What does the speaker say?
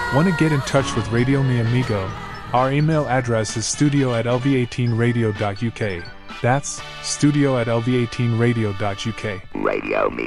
Want to get in touch with Radio Mi Amigo? Our email address is studio@lv18radio.uk. That's studio@lv18radio.uk. Radio Mi